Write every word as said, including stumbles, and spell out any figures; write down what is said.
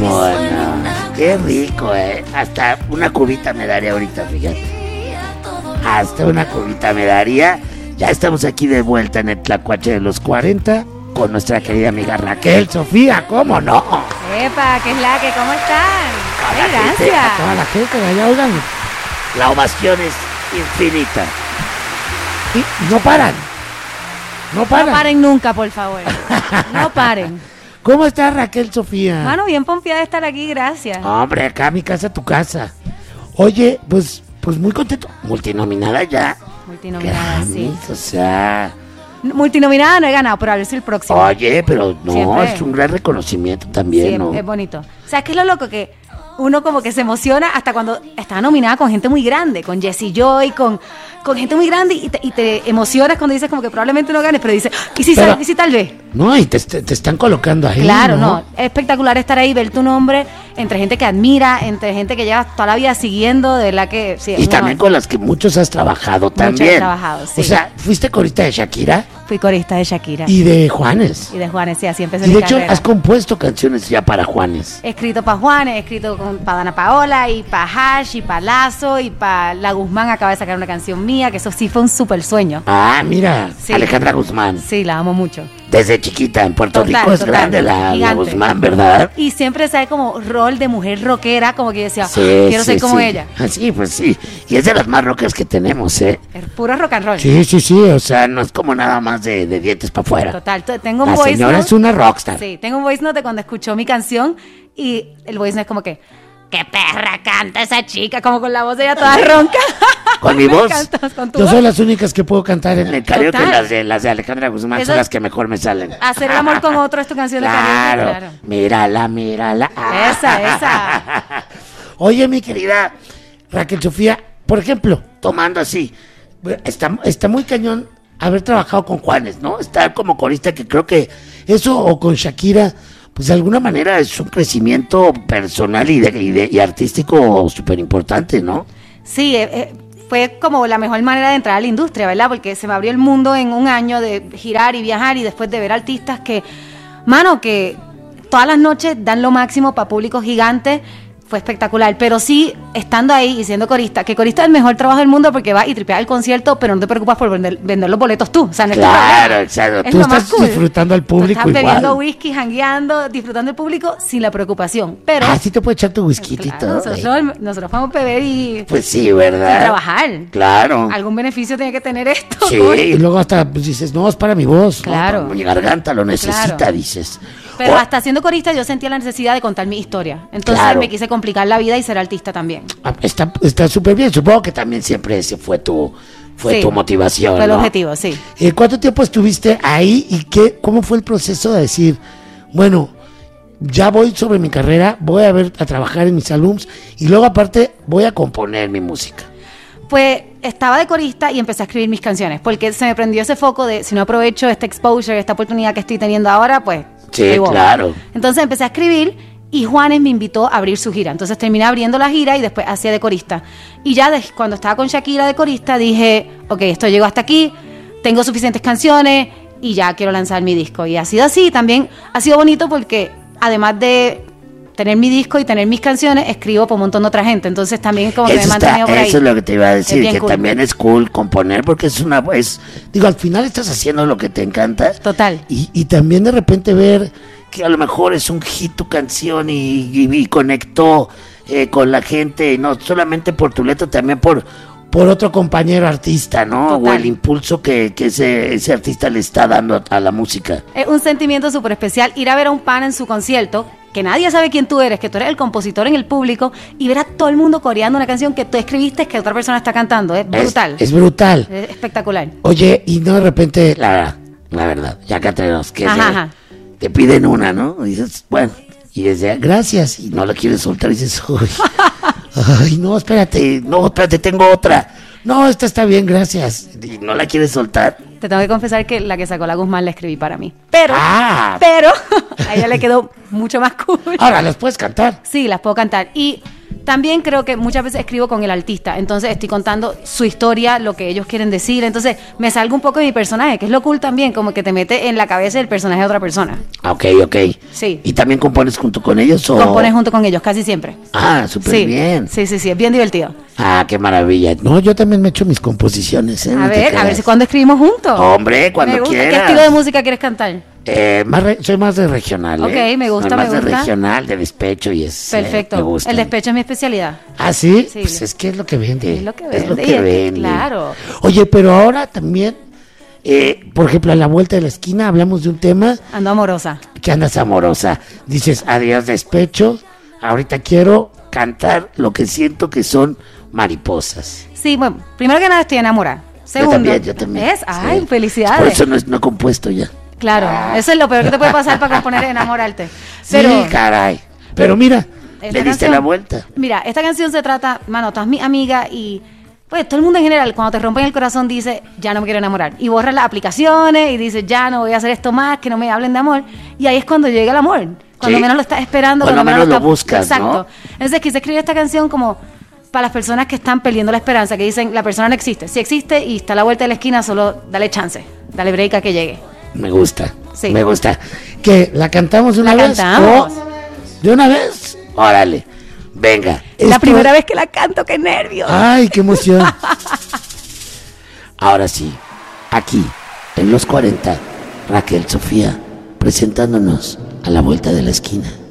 ¿Cómo no? Qué rico, ¿eh? Hasta una cubita me daría ahorita, fíjate. Hasta una cubita me daría. Ya estamos aquí de vuelta en el Tlacuache de los cuarenta con nuestra querida amiga Raquel Sofía, ¿cómo no? Epa, ¿qué es la que? ¿Cómo están? A la Ay, gente, gracias. a toda la gente de allá, oigan. La ovación es infinita. Y no paran. No paran. No paren nunca, por favor. No paren. ¿Cómo está Raquel Sofía? Mano, bien confiada de estar aquí, gracias. Hombre, acá mi casa, tu casa. Oye, pues, pues muy contento. Multinominada ya. Multinominada, Grammys, sí. O sea, Multinominada no he ganado, pero a ver si el próximo. oye, pero no, Siempre. es un gran reconocimiento también, Sí, ¿no? es bonito. ¿Sabes qué es lo loco? Que uno como que se emociona hasta cuando está nominada con gente muy grande, con Jessie Joy, con, con gente muy grande, y te, y te emocionas cuando dices como que probablemente no ganes, pero dices, ¿y si, Pero- sal- y si tal vez? No, y te, te, te están colocando ahí, Claro, ¿no? no, es espectacular estar ahí, ver tu nombre entre gente que admira, entre gente que llevas toda la vida siguiendo, de verdad que sí. es Y un también honor. con las que muchos has trabajado Muchos he también. trabajado, sí. O sea, fuiste corista de Shakira Fui corista de Shakira y de Juanes. y de Juanes, sí, así empecé Y mi de hecho carrera. has compuesto canciones ya para Juanes. He escrito para Juanes, he escrito para Dana Paola, y para Hash, y para Lazo, y para La Guzmán acaba de sacar una canción mía, que eso sí fue un súper sueño. Ah, mira, Sí. Alejandra Guzmán. Sí, la amo mucho. Desde chiquita en Puerto Total, Rico es total. grande la, la Gigante. Guzmán, ¿verdad? Y siempre sabe como rol de mujer rockera, como que yo decía, Sí, quiero sí, ser como sí. ella. Ah, sí, pues sí. Y es de las más rockers que tenemos, ¿eh? Es puro rock and roll. Sí, sí, sí. O sea, no es como nada más de, de dientes para afuera. Total, t- tengo un La voice señora note. es una rockstar. Sí, tengo un voice note de cuando escuchó mi canción y el voice note es como que, ¡qué perra canta esa chica! Como con la voz de ella toda ronca. Con mi Me voz. encanta, con tu Yo voz. soy las únicas que puedo cantar en el karaoke. Total. Las de, las de Alejandra Guzmán Eso son es- las que mejor me salen. Hacer el amor con otro es tu canción de Claro. karaoke. Claro. Mírala, mírala. Esa, esa. Oye, mi querida Raquel Sofía, por ejemplo, tomando así, está, está muy cañón haber trabajado con Juanes, ¿no? Estar como corista, que creo que eso, o con Shakira, pues de alguna manera es un crecimiento personal y, de, y, de- y artístico súper importante, ¿no? Sí, eh, eh, fue como la mejor manera de entrar a la industria, ¿verdad? Porque se me abrió el mundo en un año de girar y viajar y después de ver artistas que, mano, que todas las noches dan lo máximo para públicos gigantes. Fue espectacular, pero sí, estando ahí y siendo corista, que corista es el mejor trabajo del mundo porque va y tripeas el concierto, pero no te preocupas por vender, vender los boletos tú. O sea, no es tu Claro, problema. exacto. Es Tú lo más estás disfrutando al Tú público estás igual. bebiendo whisky, jangueando, disfrutando del público sin la preocupación. Pero Ah, sí te puedes echar tu whisky y claro, todo. nosotros, eh. nosotros vamos a beber y, Pues sí, y ¿verdad? trabajar. Claro. Algún beneficio tiene que tener esto. Sí, ¿no? y luego hasta pues, dices, no, es para mi voz, ¿no? Claro. Para mi garganta lo necesita, Claro. dices. Pero O- hasta siendo corista yo sentía la necesidad de contar mi historia. Entonces Claro. me quise complicar la vida y ser artista también. Ah, Está está súper bien, supongo que también siempre ese fue tu, fue Sí, tu motivación, Fue el ¿no? objetivo, sí. Eh, ¿Cuánto tiempo estuviste ahí y qué, cómo fue el proceso de decir, bueno, ya voy sobre mi carrera, voy a ver a trabajar en mis álbums y luego aparte voy a componer mi música? Pues estaba de corista y empecé a escribir mis canciones, porque se me prendió ese foco de si no aprovecho este exposure, esta oportunidad que estoy teniendo ahora, pues... Sí, soy boba. claro. Entonces empecé a escribir y Juanes me invitó a abrir su gira. Entonces terminé abriendo la gira y después hacía de corista. Y ya de- cuando estaba con Shakira de corista dije, ok, esto llegó hasta aquí, tengo suficientes canciones y ya quiero lanzar mi disco. Y ha sido así, también ha sido bonito porque además de tener mi disco y tener mis canciones, escribo por un montón de otra gente. Entonces también es como que me he Eso, está- mantenido por ahí. eso es lo que te iba a decir, bien que cool. también es cool componer porque es una, es, digo, al final estás haciendo lo que te encanta. Total. Y, y también de repente ver que a lo mejor es un hit tu canción y, y- y conectó eh, con la gente, y no solamente por tu letra, también por, por otro compañero artista, ¿no? Total. O el impulso que, que ese, ese artista le está dando a, a la música. Es un sentimiento súper especial ir a ver a un pan en su concierto, que nadie sabe quién tú eres, que tú eres el compositor en el público, y ver a todo el mundo coreando una canción que tú escribiste que otra persona está cantando. Es brutal. Es, es brutal. Es espectacular. Oye, y no de repente, la verdad, la verdad, ya que entre nos, que Ajá, se- ajá. te piden una, ¿no? Y dices, bueno, y desde gracias, y no la quieres soltar, y dices, uy, ay, no, espérate, no, espérate, tengo otra. No, esta está bien, gracias. Y no la quieres soltar. Te tengo que confesar que la que sacó la Guzmán la escribí para mí. Pero, Ah. pero, a ella le quedó mucho más cool. Ahora las puedes cantar. Sí, las puedo cantar. Y También creo que muchas veces escribo con el artista, entonces estoy contando su historia, lo que ellos quieren decir, entonces me salgo un poco de mi personaje, que es lo cool también, como que te mete en la cabeza del personaje de otra persona. Ok, ok. Sí. ¿Y también compones junto con ellos o...? Compones junto con ellos, casi siempre. Ah, súper Sí, bien. sí, sí, sí, es bien divertido. Ah, qué maravilla. No, yo también me echo mis composiciones, ¿eh? A No te ver, a creas. ver si cuando escribimos juntos. Hombre, cuando Me gusta. quieras. ¿Qué estilo de música quieres cantar? Eh, más re- soy más de regional, ¿eh? Ok, me gusta, Soy más me de gusta. regional, de despecho y es... eh, Perfecto. me gusta. El despecho es mi especialidad. ¿Ah, sí? Sí. Pues es que es lo que vende. Es lo que Es lo vende, que y es que, vende. claro. Oye, pero ahora también, eh, por ejemplo, a la vuelta de la esquina hablamos de un tema Ando amorosa. que andas amorosa. Dices, adiós despecho, ahorita quiero cantar lo que siento que son mariposas. Sí, bueno, primero que nada estoy enamorada. Segundo, yo también, yo también. ¿ves? Ay, Sí. felicidades. Por eso no, es- no he compuesto ya. Claro, eso es lo peor que te puede pasar para componer enamorarte. Pero sí, caray. Pero mira, esta le diste canción- la vuelta. Mira, esta canción se trata, mano, estás mi amiga y pues todo el mundo en general cuando te rompen el corazón dice, ya no me quiero enamorar. Y borras las aplicaciones y dices, ya no voy a hacer esto más, que no me hablen de amor. Y ahí es cuando llega el amor. Cuando Sí. menos lo estás esperando. Cuando menos lo estás- buscas, ¿no? Exacto. Entonces quise escribir esta canción como para las personas que están perdiendo la esperanza, que dicen, la persona no existe. Si existe y está a la vuelta de la esquina, solo dale chance, dale break a que llegue. Me gusta. Sí. Me gusta. ¿Que la cantamos de una La vez? cantamos. ¿O ¿De una vez? Órale. Venga. Es la Esto- primera vez que la canto, qué nervios. Ay, qué emoción. Ahora sí, aquí, en los cuarenta, Raquel Sofía, presentándonos a la vuelta de la esquina.